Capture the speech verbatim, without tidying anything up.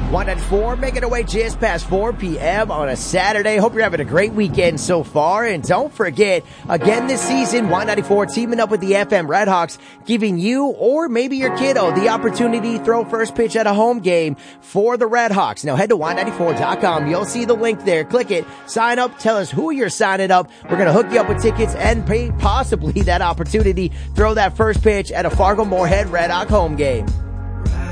one ninety-four, making our way just past four p.m. on a Saturday. Hope you're having a great weekend so far. And don't forget, again this season, one ninety-four teaming up with the F M Redhawks, giving you or maybe your kiddo the opportunity to throw first pitch at a home game for the Redhawks. Now head to one ninety-four dot com. You'll see the link there. Click it, sign up, tell us who you're signing up. We're going to hook you up with tickets and pay possibly that opportunity. Throw that first pitch at a Fargo Moorhead Redhawk home game.